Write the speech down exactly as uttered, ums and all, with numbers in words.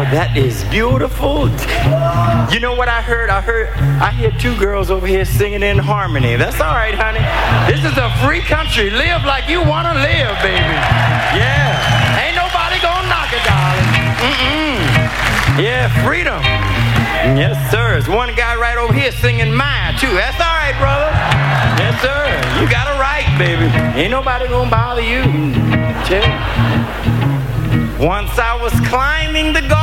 that is beautiful. You know what I heard? I heard, I hear two girls over here singing in harmony. That's all right, honey. This is a free country. Live like you want to live, baby. Yeah. Ain't nobody gonna knock it, darling. Mm-mm. Yeah, freedom. Yes, sir. There's one guy right over here singing mine, too. That's all right, brother. Yes, sir. You got it right, baby. Ain't nobody gonna bother you. Chill. Once I was climbing the